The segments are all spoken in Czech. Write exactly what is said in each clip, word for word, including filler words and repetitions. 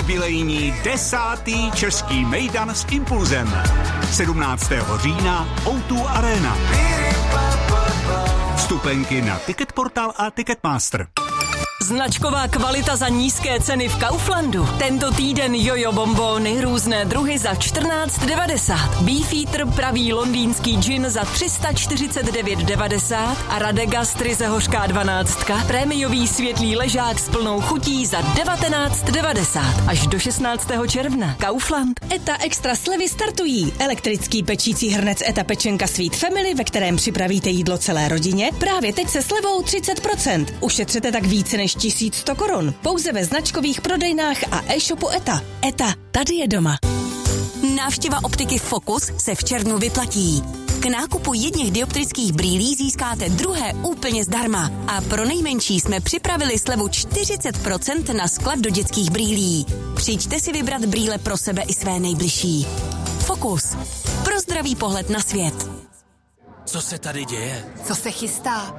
jubilejní desátý český mejdan s Impulzem. sedmnáctého října ó dva Arena. Vstupenky na Ticketportal a Ticketmaster. Značková kvalita za nízké ceny v Kauflandu. Tento týden jojo bombóny, různé druhy za čtrnáct devadesát. Beefeater pravý londýnský gin za tři sta čtyřicet devět devadesát a Radegast ryze hořká dvanáctka. Prémiový světlý ležák s plnou chutí za devatenáct devadesát. Až do šestnáctého června. Kaufland. Eta extra slevy startují. Elektrický pečící hrnec Eta Pečenka Sweet Family, ve kterém připravíte jídlo celé rodině, právě teď se slevou třicet procent. Ušetřete tak více než tisíc sto korun. Pouze ve značkových prodejnách a e-shopu Eta. Eta, tady je doma. Návštěva optiky Focus se v červnu vyplatí. K nákupu jedněch dioptrických brýlí získáte druhé úplně zdarma. A pro nejmenší jsme připravili slevu čtyřicet procent na sklad do dětských brýlí. Přijďte si vybrat brýle pro sebe i své nejbližší. Focus. Pro zdravý pohled na svět. Co se tady děje? Co se chystá?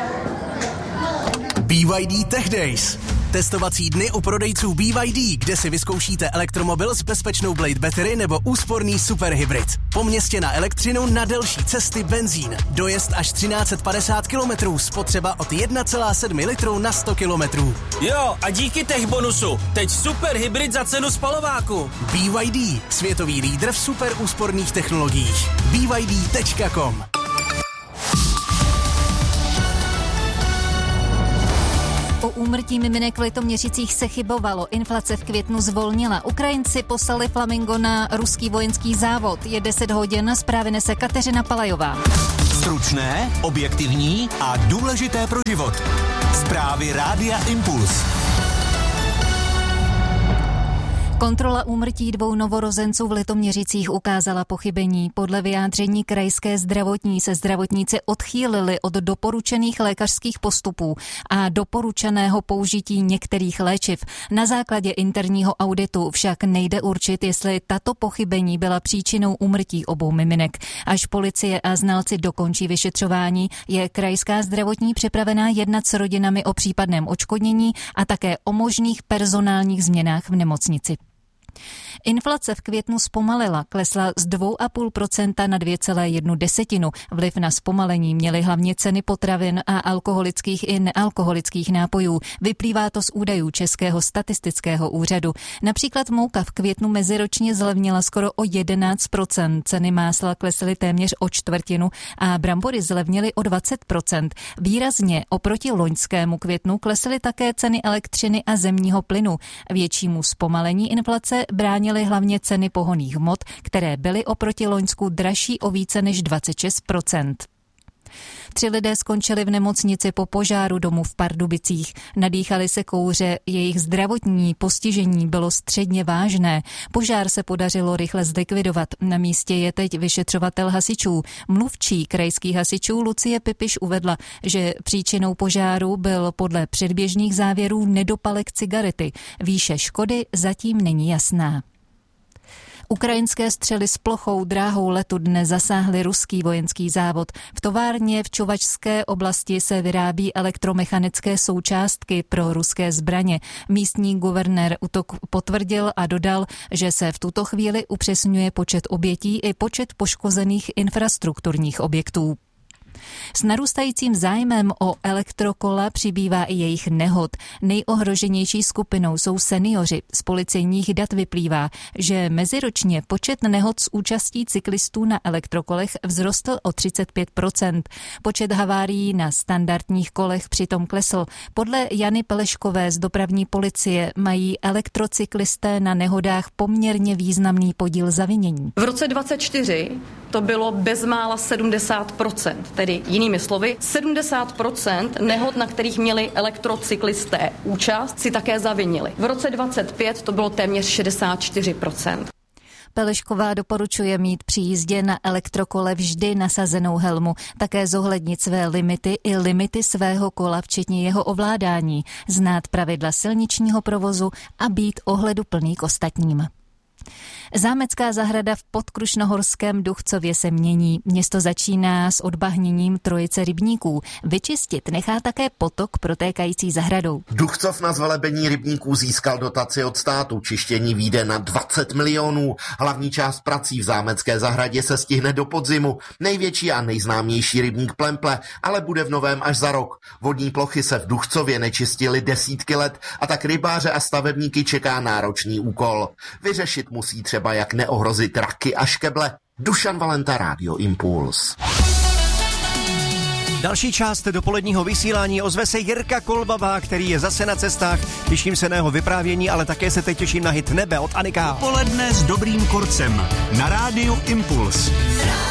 B Y D Tech Days. Testovací dny u prodejců B Y D, kde si vyzkoušíte elektromobil s bezpečnou Blade Battery nebo úsporný superhybrid. Po městě na elektřinu, na delší cesty benzín. Dojezd až třináct set padesát kilometrů, spotřeba od jedna celá sedm litru na sto kilometrů. Jo, a díky tech bonusu, teď superhybrid za cenu spalováku. B Y D, světový lídr v super úsporných technologiích. B Y D tečka com. O úmrtí miminek v Litoměřicích se chybovalo. Inflace v květnu zvolnila. Ukrajinci poslali Flamingo na ruský vojenský závod. Je deset hodin, zprávy nese Kateřina Palajová. Stručné, objektivní a důležité pro život. Zprávy Rádia Impuls. Kontrola úmrtí dvou novorozenců v Litoměřicích ukázala pochybení. Podle vyjádření krajské zdravotní se zdravotníci odchýlili od doporučených lékařských postupů a doporučeného použití některých léčiv. Na základě interního auditu však nejde určit, jestli tato pochybení byla příčinou úmrtí obou miminek. Až policie a znalci dokončí vyšetřování, je krajská zdravotní připravená jednat s rodinami o případném odškodnění a také o možných personálních změnách v nemocnici. Inflace v květnu zpomalila, klesla z dva celá pět procenta na dvě celá jedna desetinu. Vliv na zpomalení měly hlavně ceny potravin a alkoholických i nealkoholických nápojů. Vyplývá to z údajů Českého statistického úřadu. Například mouka v květnu meziročně zlevnila skoro o jedenáct procent. Ceny másla klesly téměř o čtvrtinu a brambory zlevnily o dvacet procent. Výrazně oproti loňskému květnu klesly také ceny elektřiny a zemního plynu. Většímu zpomalení inflace bránily hlavně ceny pohonných hmot, které byly oproti loňsku dražší o více než dvacet šest procent. Tři lidé skončili v nemocnici po požáru domu v Pardubicích. Nadýchali se kouře, jejich zdravotní postižení bylo středně vážné. Požár se podařilo rychle zlikvidovat. Na místě je teď vyšetřovatel hasičů. Mluvčí krajských hasičů Lucie Pipiš uvedla, že příčinou požáru byl podle předběžných závěrů nedopalek cigarety. Výše škody zatím není jasná. Ukrajinské střely s plochou dráhou letu dnes zasáhly ruský vojenský závod. V továrně v Čuvačské oblasti se vyrábí elektromechanické součástky pro ruské zbraně. Místní guvernér útok potvrdil a dodal, že se v tuto chvíli upřesňuje počet obětí i počet poškozených infrastrukturních objektů. S narůstajícím zájmem o elektrokola přibývá i jejich nehod. Nejohroženější skupinou jsou seniori. Z policejních dat vyplývá, že meziročně počet nehod s účastí cyklistů na elektrokolech vzrostl o třicet pět procent. Počet havárií na standardních kolech přitom klesl. Podle Jany Peleškové z dopravní policie mají elektrocyklisté na nehodách poměrně významný podíl zavinění. V roce dvacet čtyři to bylo bezmála sedmdesát procent, tedy jinými slovy, sedmdesát procent nehod, na kterých měli elektrocyklisté účast, si také zavinili. V roce dvacet pět to bylo téměř šedesát čtyři procent. Pelešková doporučuje mít při jízdě na elektrokole vždy nasazenou helmu, také zohlednit své limity i limity svého kola, včetně jeho ovládání, znát pravidla silničního provozu a být ohleduplný k ostatním. Zámecká zahrada v Podkrušnohorském Duchcově se mění. Město začíná s odbahněním trojice rybníků. Vyčistit nechá také potok protékající zahradou. Duchcov na zvelebení rybníků získal dotaci od státu. Čištění vyjde na dvacet milionů. Hlavní část prací v zámecké zahradě se stihne do podzimu. Největší a nejznámější rybník Plemple ale bude v novém až za rok. Vodní plochy se v Duchcově nečistily desítky let a tak rybáře a stavebníky čeká náročný úkol. Vyřešit musí třeba jak neohrozit raky a škeble. Dušan Valenta, Rádio Impuls. Další část dopoledního vysílání ozve se Jirka Kolbaba, který je zase na cestách. Těším se na jeho vyprávění, ale také se teď těším na hit Nebe od Anika. Dopoledne s dobrým korcem na Rádiu Impuls.